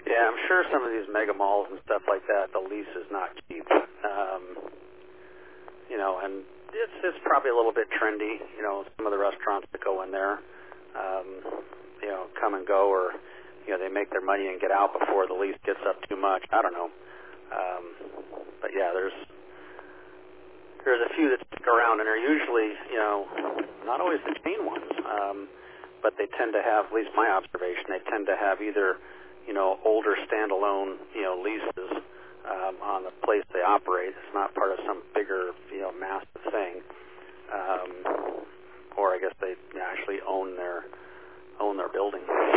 Yeah, I'm sure some of these mega malls and stuff like that, the lease is not cheap. And it's probably a little bit trendy. Some of the restaurants that go in there, come and go, or they make their money and get out before the lease gets up too much. I don't know. But yeah, there's a few that stick around, and they're usually, not always the chain ones, but they tend to have, at least my observation, they tend to have either, older standalone, leases on the place they operate. It's not part of some bigger, massive thing, or I guess they actually own their building.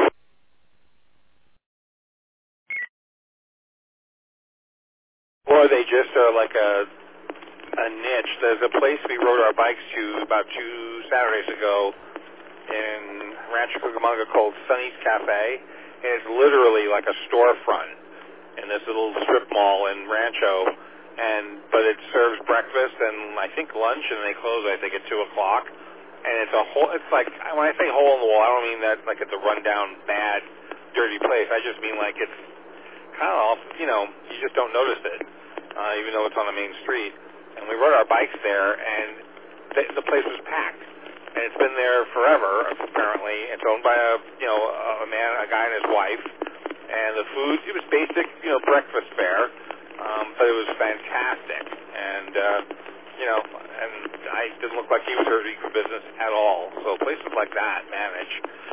Or they just are like a niche. There's a place we rode our bikes to about 2 Saturdays ago in Rancho Cucamonga called Sunny's Cafe, and it's literally like a storefront in this little strip mall in Rancho, but it serves breakfast and I think lunch, and they close I think at 2 o'clock. And it's like, when I say hole in the wall, I don't mean that like it's a rundown, bad, dirty place. I just mean like it's kind of off, you just don't notice it, even though it's on the main street. And we rode our bikes there, and the place was packed. And it's been there forever, apparently. It's owned by a guy and his wife. And the food, it was basic, breakfast fare, but it was fantastic. And, and I didn't look like he was hurting for business at all. So places like that manage.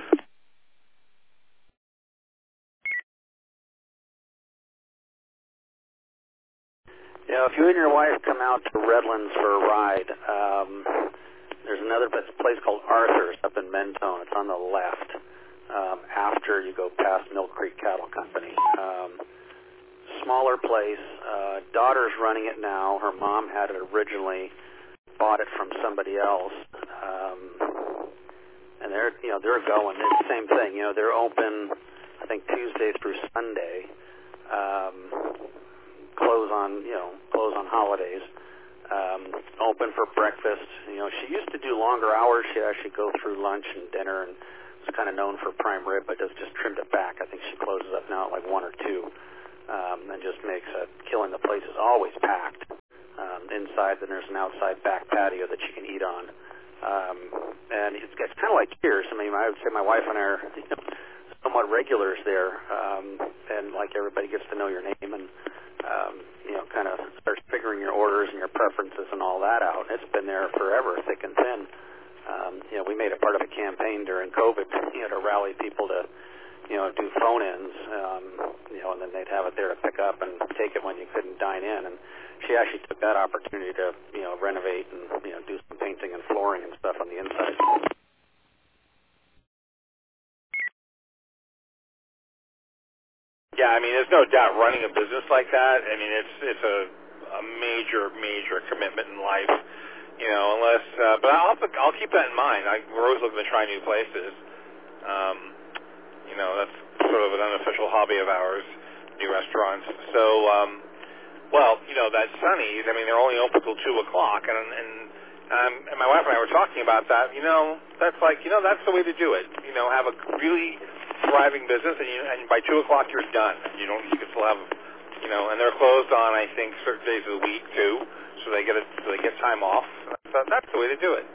If you and your wife come out to Redlands for a ride, there's another place called Arthur's up in Mentone. It's on the left after you go past Mill Creek Cattle Company. Smaller place. Daughter's running it now. Her mom had it originally, bought it from somebody else, and they're going. It's the same thing. They're open, I think, Tuesday through Sunday. Close on holidays. Open for breakfast. She used to do longer hours. She'd actually go through lunch and dinner, and was kind of known for prime rib, but just trimmed it back. I think she closes up now at like 1 or 2, and just makes a killing. The place is always packed inside. Then there's an outside back patio that you can eat on, and it's kind of like Cheers. I mean, I would say my wife and I are somewhat regulars there, and like everybody gets to know your name and kind of starts figuring your orders and your preferences and all that out. It's been there forever, thick and thin. We made it part of a campaign during COVID, to rally people to, do phone-ins, and then they'd have it there to pick up and take it when you couldn't dine in. And she actually took that opportunity to, renovate and, do some painting and flooring and stuff on the inside. Yeah, I mean, there's no doubt running a business like that, I mean, it's a major commitment in life, unless, but I'll keep that in mind. We're always looking to try new places. That's sort of an unofficial hobby of ours, new restaurants. So, that Sunny's, I mean, they're only open till 2 o'clock, and my wife and I were talking about that. That's like, that's the way to do it. Have a really thriving business, and by 2 o'clock you're done. You can still have, and they're closed on, I think, certain days of the week too, so they get time off. That's the way to do it.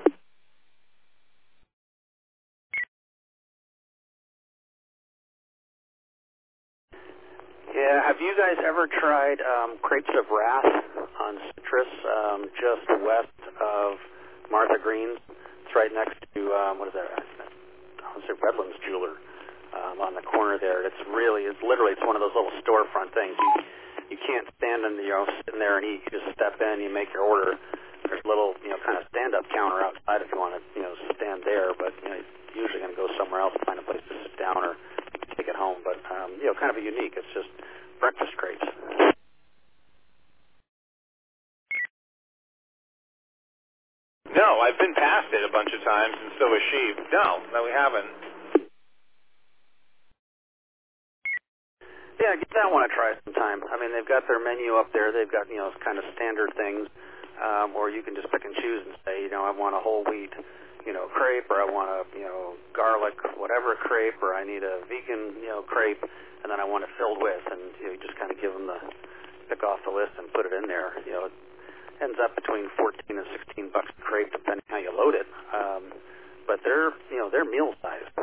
Yeah, have you guys ever tried Crepes of Wrath on Citrus, just west of Martha Green's? It's right next to, what is that? I want to say Redlands Jeweler, on the corner there. It's literally one of those little storefront things. You can't stand in, sitting there and eat. You just step in, you make your order. There's a little, kind of stand-up counter outside if you want to, stand there, but, you're usually going to go somewhere else to find a place to sit down or take it home. But, kind of a unique. It's just breakfast crepes. No, I've been past it a bunch of times, and so has she. No, we haven't. Yeah, give that one a try sometime. I mean, they've got their menu up there. They've got, kind of standard things, or you can just pick and choose and say, I want a whole wheat, crepe, or I want a, garlic, whatever crepe, or I need a vegan, crepe, and then I want it filled with, and you just kind of give them pick off the list and put it in there. It ends up between $14 and $16 a crepe, depending how you load it. But they're meal sized.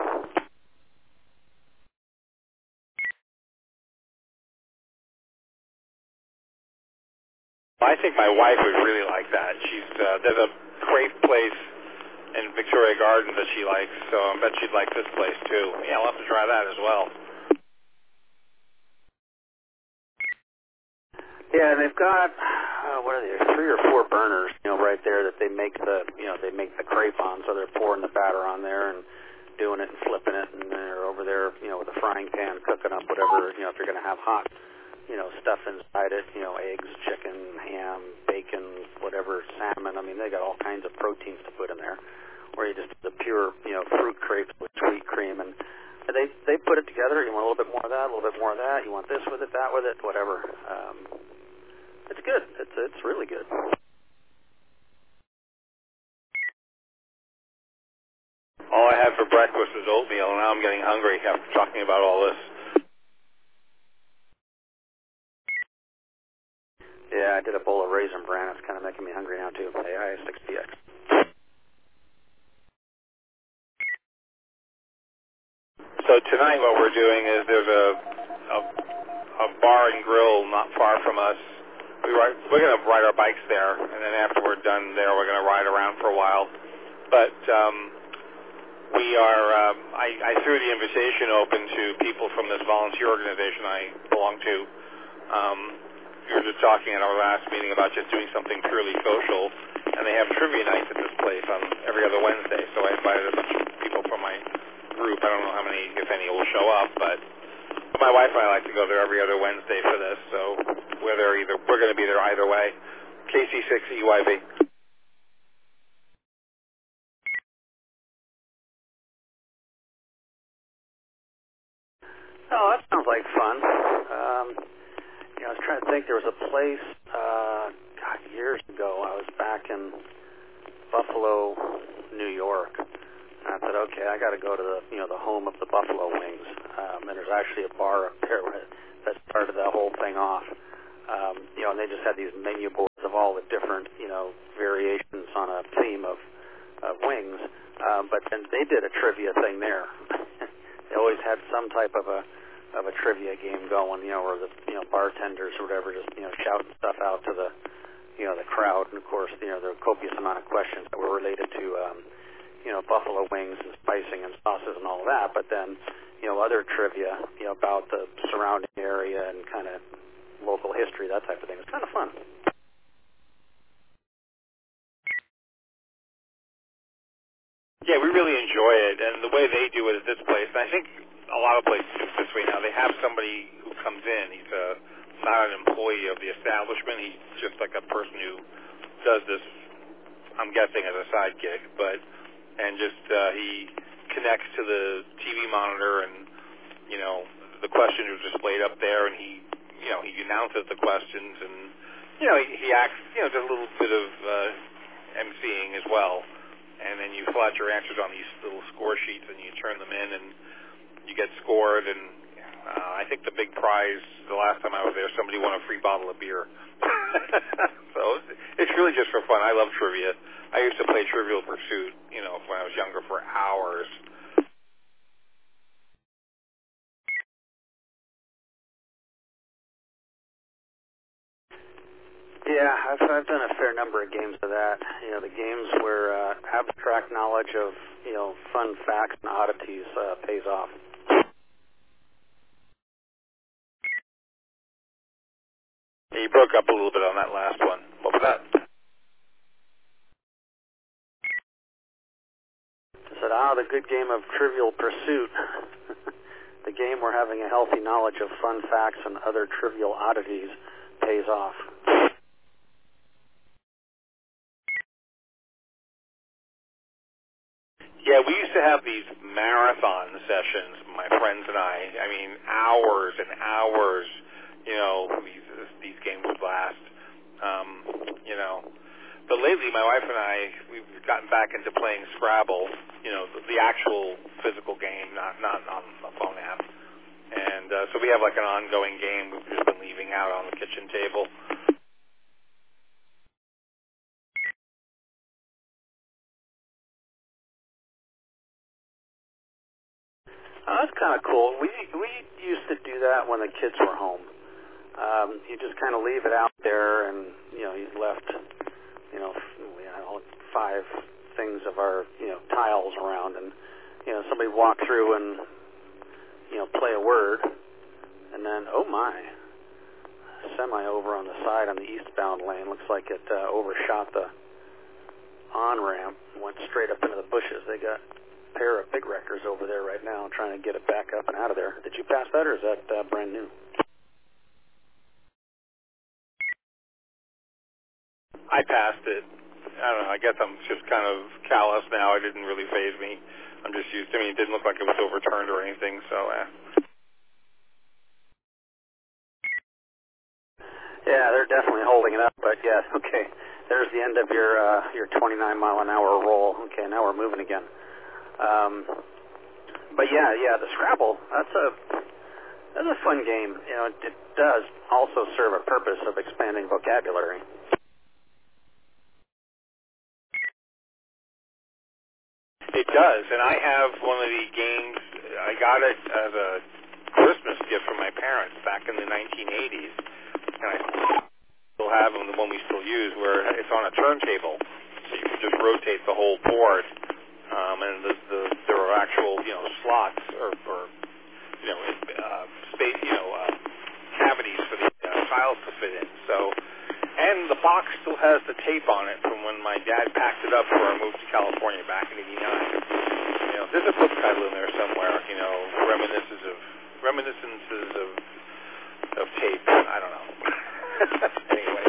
I think my wife would really like that. There's a crepe place in Victoria Gardens that she likes, so I bet she'd like this place too. Yeah, I'll have to try that as well. Yeah, and they've got what are they? 3 or 4 burners, right there that they make the crepe on. So they're pouring the batter on there and doing it and flipping it, and they're over there, with a frying pan cooking up whatever, if you're going to have hot, stuff inside it, eggs, chicken, ham, bacon, whatever, salmon. I mean, they got all kinds of proteins to put in there. Or you just the pure, fruit crepes with sweet cream, and they put it together. You want a little bit more of that, a little bit more of that. You want this with it, that with it, whatever. It's good. It's really good. All I had for breakfast was oatmeal, and now I'm getting hungry after talking about all this. Yeah, I did a bowl of Raisin Bran. It's kind of making me hungry now, too. AI6PX. So tonight what we're doing is there's a bar and grill not far from us. We're going to ride our bikes there, and then after we're done there, we're going to ride around for a while. But I threw the invitation open to people from this volunteer organization I belong to. We were just talking at our last meeting about just doing something purely social, and they have trivia nights at this place on every other Wednesday. So I invited a bunch of people from my group. I don't know how many, if any, will show up, but my wife and I like to go there every other Wednesday for this. So we're going to be there either way. KC6EYV. Oh, that sounds like fun. I was trying to think. There was a place, years ago. I was back in Buffalo, New York. And I said, okay, I got to go to the home of the Buffalo Wings. And there's actually a bar up there that started that whole thing off. And they just had these menu boards of all the different, variations on a theme of wings. But then they did a trivia thing there. They always had some type of a trivia game going, where the bartenders or whatever just shouting stuff out to the the crowd, and of course there were a copious amount of questions that were related to buffalo wings and spicing and sauces and all of that. But then other trivia about the surrounding area and kind of local history, that type of thing. It's kind of fun. Yeah, we really enjoy it, and the way they do it at this place, and I think a lot of places do it this way now. They have somebody who comes in. He's not an employee of the establishment. He's just like a person who does this, I'm guessing, as a side gig, he connects to the TV monitor, and the question is displayed up there, and he announces the questions, and he acts, does a little bit of emceeing as well. And then you fill out your answers on these little score sheets, and you turn them in, and you get scored. And I think the big prize, the last time I was there, somebody won a free bottle of beer. So it's really just for fun. I love trivia. I used to play Trivial Pursuit, when I was younger, for hours. Yeah, I've done a fair number of games of that. The games where abstract knowledge of fun facts and oddities pays off. Yeah, you broke up a little bit on that last one. What was that? I said, the good game of Trivial Pursuit. The game where having a healthy knowledge of fun facts and other trivial oddities pays off. Yeah, we used to have these marathon sessions, my friends and I. I mean, hours and hours, these games would last, But lately, my wife and I, we've gotten back into playing Scrabble, the actual physical game, not on the phone app. And so we have like an ongoing game we've just been leaving out on the kitchen table. Oh, that's kind of cool. We used to do that when the kids were home. You just kind of leave it out there, and you left, five things of our tiles around, and somebody walk through and play a word, and then oh my, semi over on the side on the eastbound lane looks like it overshot the on ramp, went straight up into the bushes. They got a pair of big wreckers over there right now trying to get it back up and out of there. Did you pass that, or is that brand new? I passed it. I don't know. I guess I'm just kind of callous now. It didn't really faze me. I'm just used to it. It didn't look like it was overturned or anything, so Yeah, they're definitely holding it up, but yeah, okay. There's the end of your 29 mile an hour roll. Okay, now we're moving again. But yeah, the Scrabble, that's a fun game. It does also serve a purpose of expanding vocabulary. it does. And I have one of the games. I got it as a Christmas gift from my parents back in the 1980s, and I still have them, the one we still use, where it's on a turntable, so you can just rotate the whole board, and there are actual slots or space cavities for the tiles to fit in. So, and the box still has the tape on it from when my dad packed it up for our move to California back in '89. There's a book title in there somewhere. Reminiscences of tape. I don't know. Anyway.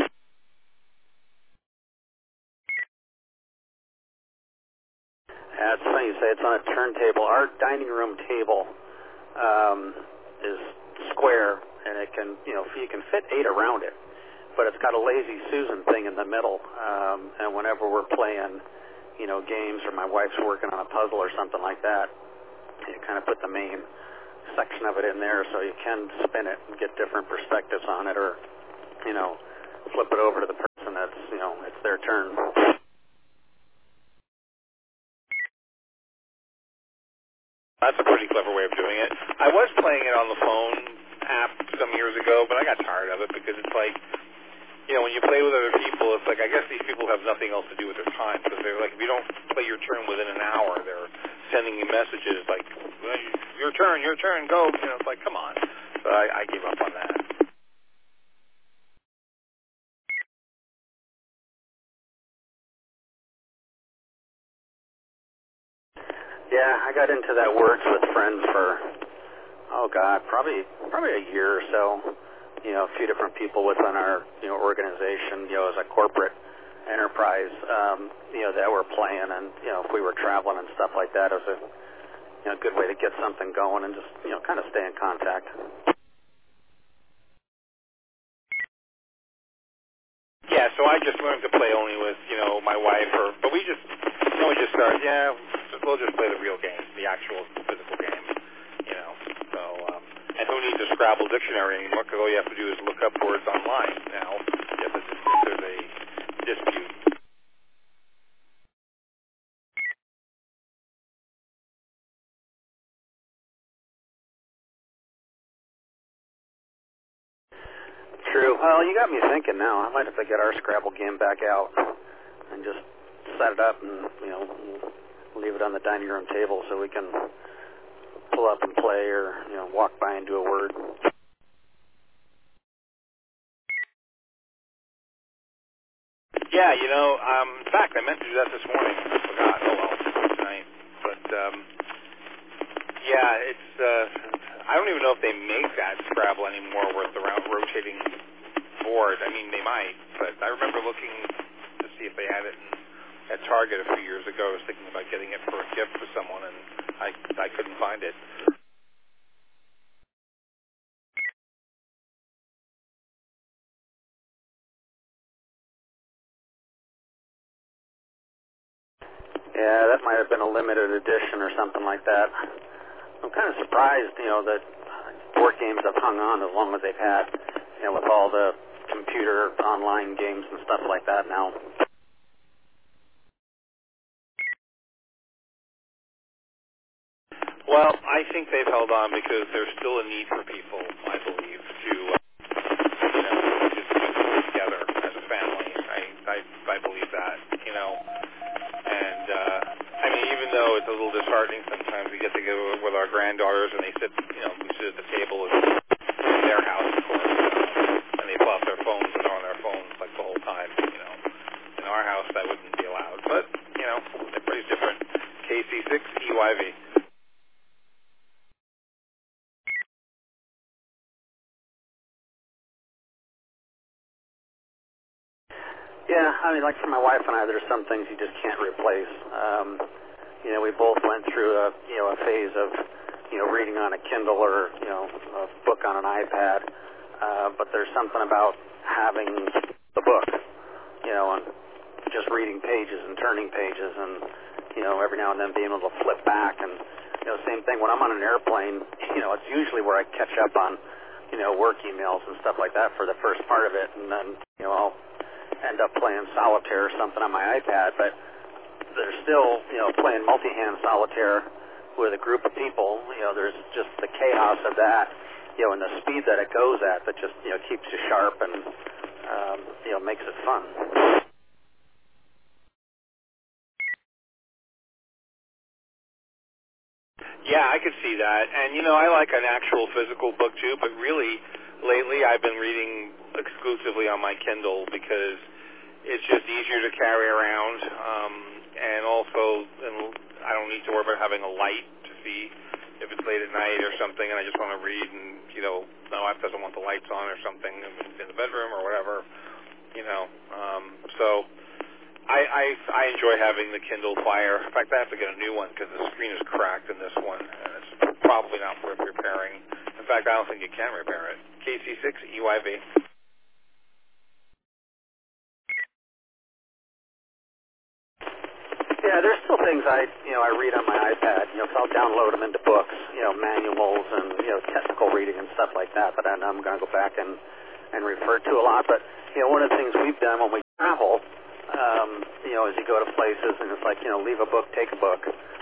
It's funny you say it's on a turntable. Our dining room table is square, and it can, you can fit 8 around it, but it's got a lazy Susan thing in the middle. And whenever we're playing, games, or my wife's working on a puzzle or something like that, you kind of put the main section of it in there so you can spin it and get different perspectives on it, or flip it over to the person that's it's their turn. That's a pretty clever way of doing it. I was playing it on the phone app some years ago, but I got tired of it because it's like, when you play with other people, it's like, I guess these people have nothing else to do with their time, because they're like, if you don't play your turn within an hour, they're sending you messages like, well, your turn, go. It's like, come on. So I gave up on that. Yeah, I got into that Words with Friends for, probably a year or so. A few different people within our, organization, as a corporate enterprise, that were playing, and, if we were traveling and stuff like that, it was a good way to get something going and just, kind of stay in contact. Yeah, so I just learned to play only with, my wife, but we just started, we'll just play the real game, the actual physical game, so, and who needs a Scrabble dictionary anymore, because all you have to do is look up words online now, if there's a dispute. True. Well, you got me thinking now. I might have to get our Scrabble game back out and just set it up and, leave it on the dining room table so we can pull up and play, or, walk by and do a word. Yeah, in fact, I meant to do that this morning. I forgot. Oh, well, tonight. But, it's, I don't even know if they make that Scrabble anymore with the rotating board. I mean, they might, but I remember looking to see if they had it at Target a few years ago. I was thinking about getting it for a gift for someone, and I couldn't find it. Yeah, that might have been a limited edition or something like that. I'm kind of surprised, that board games have hung on as long as they've had, with all the computer online games and stuff like that now. Well, I think they've held on because there's still a need for people, I believe, to just get together as a family. I believe that, And, I mean, even though it's a little disheartening sometimes, we get together with our granddaughters and they sit, we sit at the table in their house, of course, and they pull out their phones and are on their phones like the whole time, In our house, that wouldn't be allowed. But, everybody's different. KC6 EYV. Yeah, I mean, like for my wife and I, there's some things you just can't replace. We both went through a phase of, reading on a Kindle or, a book on an iPad. But there's something about having the book, and just reading pages and turning pages and, every now and then being able to flip back. And, same thing when I'm on an airplane, it's usually where I catch up on, work emails and stuff like that for the first part of it. And then, I'll end up playing solitaire or something on my iPad, but there's still, playing multi-hand solitaire with a group of people. There's just the chaos of that, and the speed that it goes at that just, keeps you sharp and, makes it fun. Yeah, I could see that. And, I like an actual physical book too, but really, lately I've been reading exclusively on my Kindle because it's just easier to carry around, and also I don't need to worry about having a light to see if it's late at night or something, and I just want to read, and my wife doesn't want the lights on or something in the bedroom or whatever, So I enjoy having the Kindle Fire. In fact, I have to get a new one because the screen is cracked in this one, and it's probably not worth repairing. In fact, I don't think you can repair it. KC6 EYV. Yeah, there's still things I read on my iPad, because I'll download them into books, manuals and, technical reading and stuff like that I know I'm going to go back and refer to a lot. But, one of the things we've done when we travel, is you go to places and it's like, leave a book, take a book.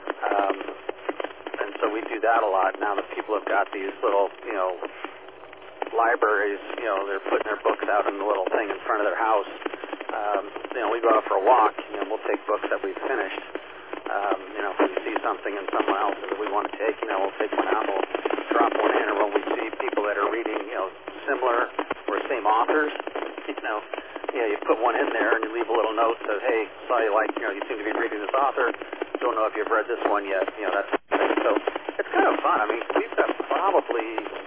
And so we do that a lot now that people have got these little, libraries, they're putting their books out in the little thing in front of their house. We go out for a walk, we'll take books that we've finished. If we see something in someone else's that we want to take, we'll take one out, we'll drop one in, or when we see people that are reading, similar or same authors, you put one in there and you leave a little note that, hey, saw you you seem to be reading this author, don't know if you've read this one yet, that's so it's kind of fun. I mean, we've got probably,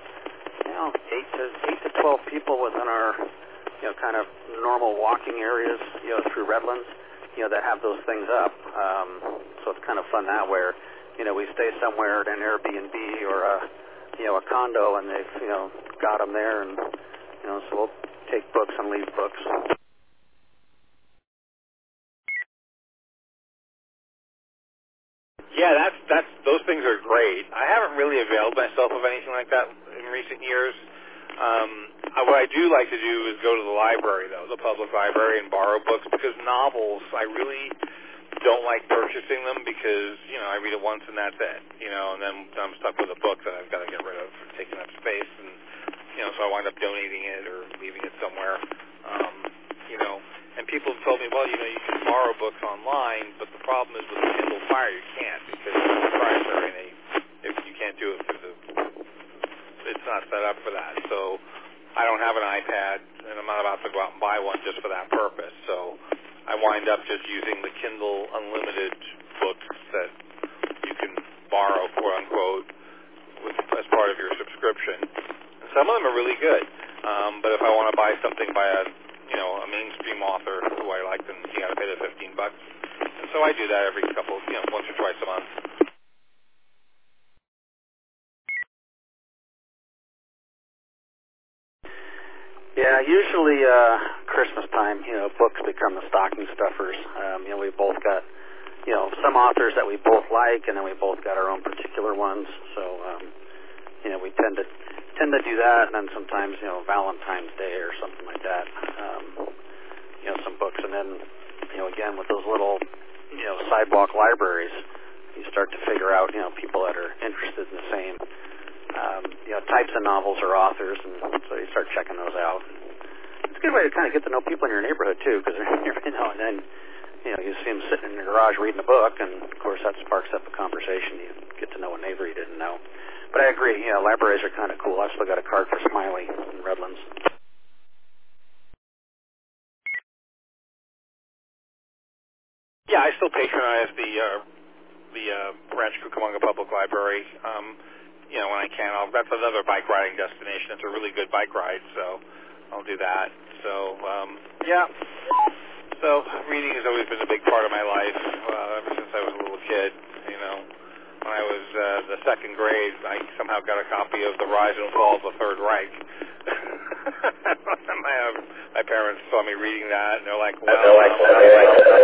8 to 12 people within our, kind of normal walking areas, through Redlands, that have those things up. So it's kind of fun that where, we stay somewhere at an Airbnb or a condo and they've, got them there and, so we'll take books and leave books. Yeah, that's those things are great. I haven't really availed myself of anything like that in recent years. What I do like to do is go to the library, though, the public library, and borrow books, because novels, I really don't like purchasing them because, I read it once and that's it, and then I'm stuck with a book that I've got to get rid of for taking up space, and, so I wind up donating it or leaving it somewhere, and people have told me, well, you can borrow books online, but the problem is with the Kindle Fire, you can't, because it's proprietary, and if you can't do it through it's not set up for that, so I don't have an iPad, and I'm not about to go out and buy one just for that purpose, so I wind up just using the Kindle Unlimited books that you can borrow, quote-unquote, as part of your subscription. And some of them are really good, but if I want to buy something by a mainstream author who I like, then you got to pay the $15. And so I do that every couple, once or twice a month. Yeah, usually Christmas time, books become the stocking stuffers. We've both got, some authors that we both like, and then we both got our own particular ones. So, we tend to do that, and then sometimes, Valentine's Day or something like that. Some books, and then, again, with those little, sidewalk libraries, you start to figure out, people that are interested in the same, types of novels or authors, and so you start checking those out. It's a good way to kind of get to know people in your neighborhood, too, because, and then, you see them sitting in your garage reading a book, and, of course, that sparks up a conversation. You get to know a neighbor you didn't know. But I agree, libraries are kind of cool. I've still got a card for Smiley in Redlands. Yeah, I still patronize the Rancho Cucamonga Public Library. When I can, that's another bike riding destination. It's a really good bike ride, so I'll do that. So, So reading has always been a big part of my life ever since I was a little kid. When I was the second grade, I somehow got a copy of The Rise and Fall of the Third Reich. My parents saw me reading that, and they're like, "Well."